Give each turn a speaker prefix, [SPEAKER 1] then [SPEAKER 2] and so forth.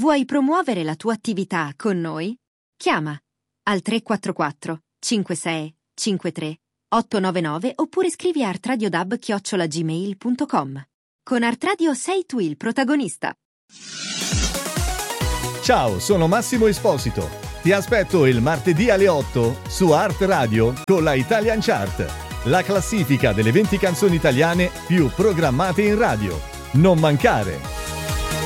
[SPEAKER 1] Vuoi promuovere la tua attività con noi? Chiama al 344 56 53 899 oppure scrivi a artradiodub@gmail.com. Con Art Radio sei tu il protagonista.
[SPEAKER 2] Ciao, sono Massimo Esposito. Ti aspetto il martedì alle 8 su Art Radio con la Italian Chart, la classifica delle 20 canzoni italiane più programmate in radio. Non mancare!